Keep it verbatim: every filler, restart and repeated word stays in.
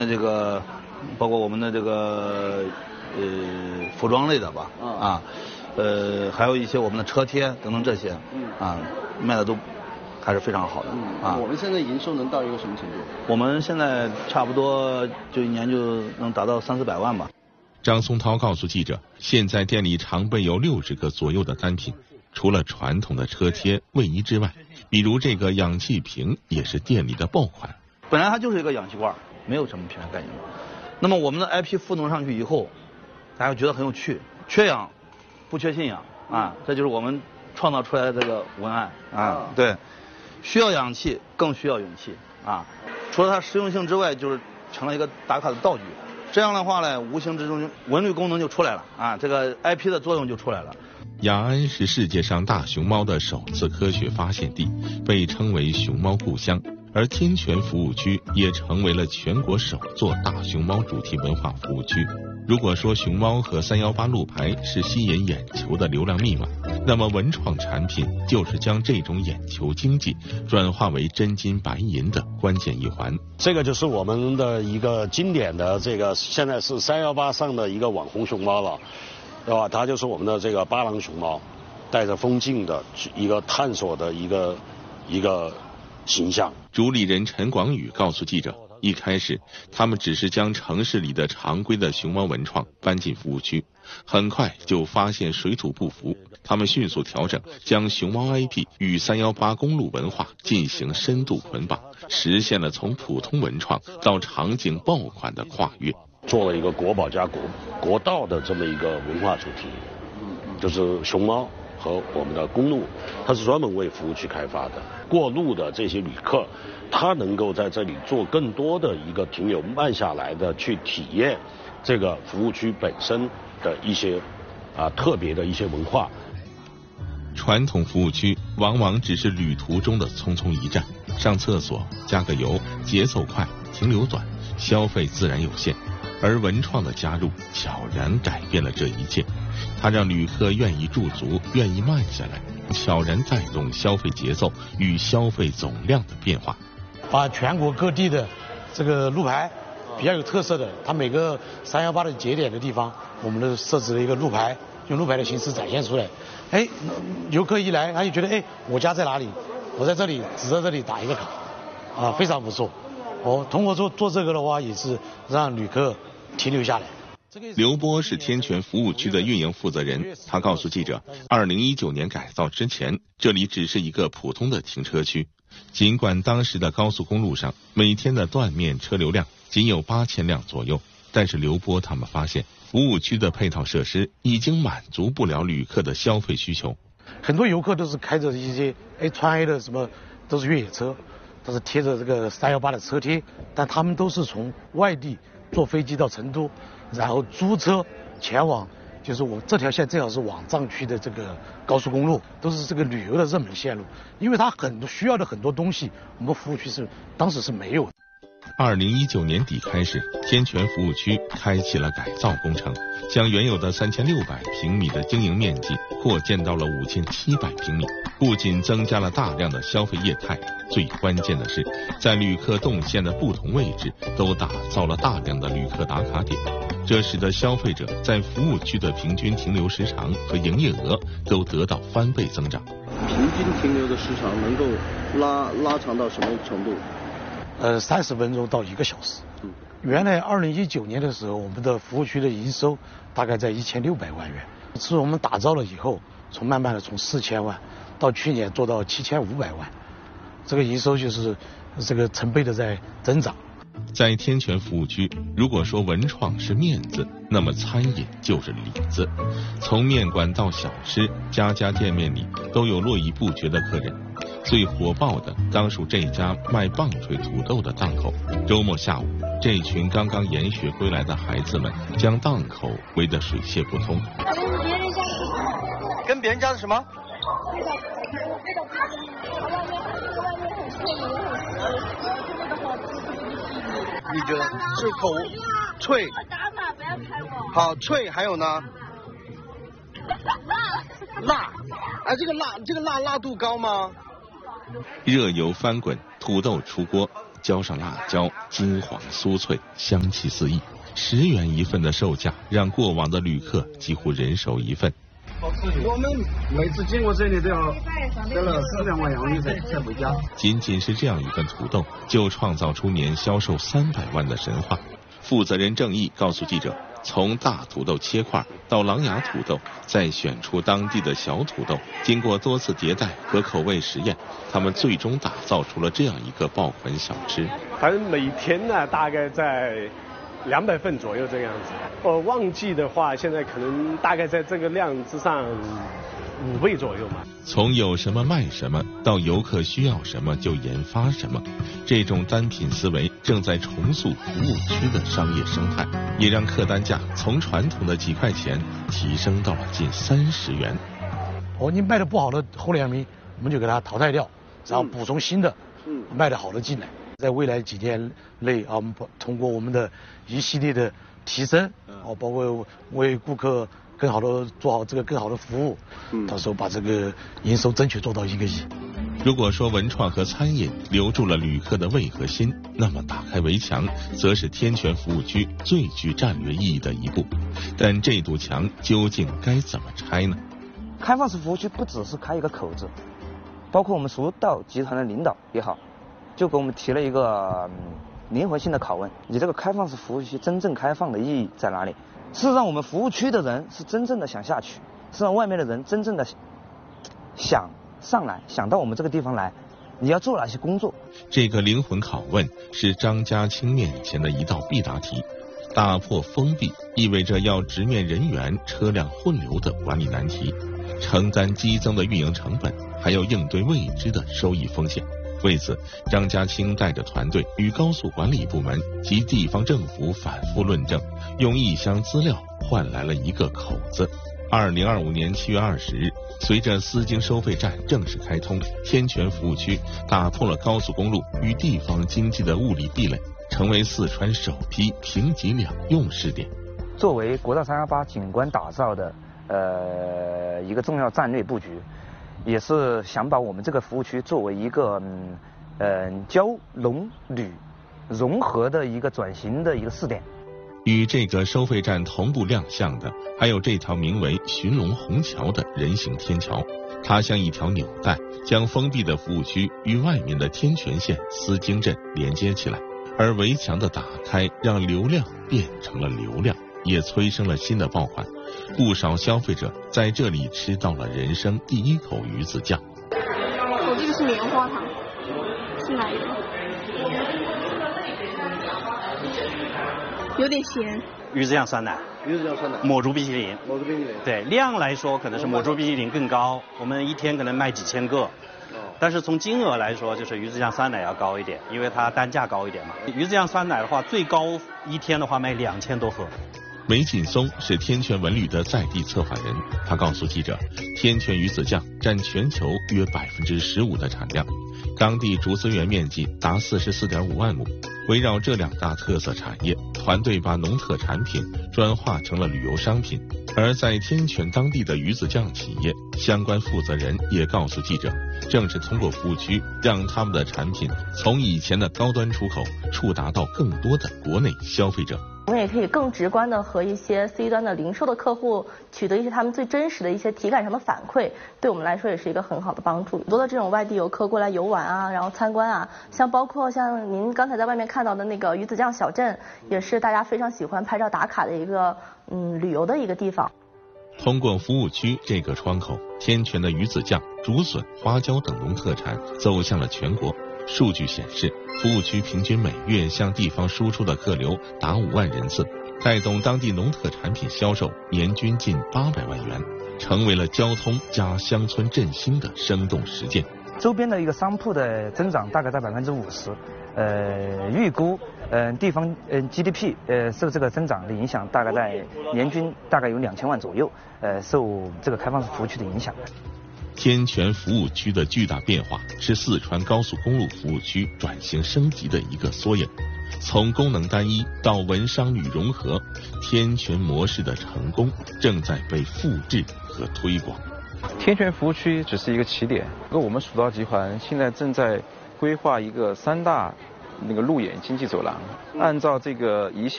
这个包括我们的这个呃服装类的吧，啊，呃还有一些我们的车贴等等这些，啊卖的都还是非常好的。啊， 我们现在营收能到一个什么程度？ 我们现在差不多就一年就能达到三四百万吧。 张松涛告诉记者，现在店里常备有六十个左右的单品，除了传统的车贴、卫衣之外，比如这个氧气瓶也是店里的爆款。 本来它就是一个氧气罐，没有什么品牌概念。那么我们的 I P 赋能上去以后，大家觉得很有趣，缺氧不缺信仰啊，这就是我们创造出来的这个文案啊。对，需要氧气，更需要勇气啊。除了它实用性之外，就是成了一个打卡的道具。这样的话呢，无形之中文旅功能就出来了啊，这个 I P 的作用就出来了。 雅安是世界上大熊猫的首次科学发现地，被称为熊猫故乡，而天泉服务区也成为了全国首座大熊猫主题文化服务区。如果说熊猫和三一八路牌是吸引眼球的流量密码，那么文创产品就是将这种眼球经济转化为真金白银的关键一环。 这个就是我们的一个经典的这个，现在是三一八上的一个网红熊猫了，对吧？它就是我们的这个巴郎熊猫，带着风镜的一个探索的一个一个形象。 主理人陈广宇告诉记者，一开始他们只是将城市里的常规的熊猫文创搬进服务区，很快就发现水土不服，他们迅速调整，将熊猫 I P 与三一八公路文化进行深度捆绑，实现了从普通文创到场景爆款的跨越， 做了一个国宝加国国道的这么一个文化主题，就是熊猫和我们的公路，它是专门为服务区开发的。过路的这些旅客，他能够在这里做更多的一个停留，慢下来的去体验这个服务区本身的一些啊特别的一些文化。 传统服务区往往只是旅途中的匆匆一站，上厕所、加个油，节奏快，停留短，消费自然有限。而文创的加入悄然改变了这一切，它让旅客愿意驻足，愿意慢下来，悄然带动消费节奏与消费总量的变化。 把全国各地的这个路牌比较有特色的，它每个三一八的节点的地方，我们都设置了一个路牌，用路牌的形式展现出来。哎，游客一来，他就觉得哎，我家在哪里？我在这里，只在这里打一个卡，啊，非常不错。哦，通过做做这个的话，也是让旅客停留下来。 刘波是天泉服务区的运营负责人，他告诉记者，二零一九年改造之前，这里只是一个普通的停车区。尽管当时的高速公路上每天的断面车流量仅有八千辆左右，但是刘波他们发现，服务区的配套设施已经满足不了旅客的消费需求。 很多游客都是开着一些哎川 A 的什么，都是越野车，都是贴着这个三一八的车贴，但他们都是从外地坐飞机到成都，然后租车前往，就是我这条线正好是往藏区的这个高速公路，都是这个旅游的热门线路，因为它很多需要的很多东西，我们服务区是当时是没有的。 二零一九年底开始，天泉服务区开启了改造工程，将原有的三千六百平米的经营面积扩建到了五千七百平米，不仅增加了大量的消费业态，最关键的是，在旅客动线的不同位置都打造了大量的旅客打卡点，这使得消费者在服务区的平均停留时长和营业额都得到翻倍增长。 平均停留的时长能够拉拉长到什么程度？ 呃，三十分钟到一个小时。原来二零一九年的时候，我们的服务区的营收大概在一千六百万元，是我们打造了以后，从慢慢的从四千万到去年做到七千五百万，这个营收就是这个成倍的在增长。 在天泉服务区，如果说文创是面子，那么餐饮就是里子。从面馆到小吃，家家店面里都有络绎不绝的客人。最火爆的当属这家卖棒槌土豆的档口。周末下午，这群刚刚研学归来的孩子们将档口围得水泄不通。 跟别人家的什么？你觉得是口脆？好脆，还有呢？辣，辣，哎，这个辣，这个辣辣度高吗？ 热油翻滚，土豆出锅， 浇上辣椒，金黄酥脆，香气四溢。十元一份的售价，让过往的旅客几乎人手一份。 我们每次经过这里都要带了四两碗洋芋才才回家。 仅仅是这样一份土豆，就创造出年销售三百万的神话。负责人郑毅告诉记者，从大土豆切块到狼牙土豆，再选出当地的小土豆，经过多次迭代和口味实验，他们最终打造出了这样一个爆款小吃。 反正每天呢，大概在两百份左右这样子。呃，旺季的话，现在可能大概在这个量之上五倍左右嘛。 从有什么卖什么到游客需要什么就研发什么，这种单品思维正在重塑服务区的商业生态，也让客单价从传统的几块钱提升到了近三十元。 哦，你卖的不好的后两名，我们就给它淘汰掉，然后补充新的，嗯，卖的好的进来。在未来几年内啊，我们通过我们的一系列的提升，哦，包括为顾客更好的做好这个更好的服务，嗯，到时候把这个营收争取做到一个亿。 如果说文创和餐饮留住了旅客的胃和心，那么打开围墙则是天泉服务区最具战略意义的一步。但这堵墙究竟该怎么拆呢？ 开放式服务区不只是开一个口子，包括我们蜀道集团的领导也好，就给我们提了一个、嗯、灵魂性的拷问：你这个开放式服务区真正开放的意义在哪里？是让我们服务区的人是真正的想下去，是让外面的人真正的想上来，想到我们这个地方来，你要做哪些工作？ 这个灵魂拷问是张家清面前的一道必答题。打破封闭意味着要直面人员、车辆混流的管理难题，承担激增的运营成本，还要应对未知的收益风险。为此，张家清带着团队与高速管理部门及地方政府反复论证，用一箱资料换来了一个口子。二零二五年七月二十日，随着丝经收费站正式开通，天泉服务区打破了高速公路与地方经济的物理壁垒，成为四川首批平级两用试点。 作为国道三幺八景观打造的呃一个重要战略布局，也是想把我们这个服务区作为一个嗯呃交农旅融合的一个转型的一个试点。 与这个收费站同步亮相的，还有这条名为寻龙虹桥的人行天桥。它像一条纽带，将封闭的服务区与外面的天泉县丝经镇连接起来。而围墙的打开，让流量变成了流量，也催生了新的爆款。不少消费者在这里吃到了人生第一口鱼子酱。 我这个是棉花糖，是哪一个？有点咸。 鱼子酱酸奶， 鱼子酱酸奶， 抹珠冰淇淋， 抹珠冰淇淋。 对，量来说可能是抹珠冰淇淋更高，我们一天可能卖几千个。但是从金额来说，就是鱼子酱酸奶要高一点，因为它单价高一点嘛。鱼子酱酸奶的话，最高一天的话卖两千多盒。 梅锦松是天泉文旅的在地策划人，他告诉记者，天泉鱼子酱占全球约百分之十五的产量，当地竹荪园面积达四十四点五万亩。围绕这两大特色产业，团队把农特产品转化成了旅游商品。而在天泉当地的鱼子酱企业相关负责人也告诉记者，正是通过服务区，让他们的产品从以前的高端出口触达到更多的国内消费者。 我们也可以更直观的和一些 C 端的零售的客户取得一些他们最真实的一些体感上的反馈，对我们来说也是一个很好的帮助。很多的这种外地游客过来游玩啊，然后参观啊，像包括像您刚才在外面看到的那个鱼子酱小镇，也是大家非常喜欢拍照打卡的一个嗯旅游的一个地方。 通过服务区这个窗口，天泉的鱼子酱、竹笋、花椒等农特产走向了全国。数据显示，服务区平均每月向地方输出的客流达五万人次，带动当地农特产品销售年均近八百万元，成为了交通加乡村振兴的生动实践。 周边的一个商铺的增长大概在百分之五十，呃，预估呃地方呃 G D P 呃受这个增长的影响，大概在年均大概有两千万左右，呃受这个开放式服务区的影响。 天泉服务区的巨大变化是四川高速公路服务区转型升级的一个缩影。从功能单一到文商旅融合，天泉模式的成功正在被复制和推广。 天泉服务区只是一个起点，我们蜀道集团现在正在规划一个三大那个路演经济走廊，按照这个一线。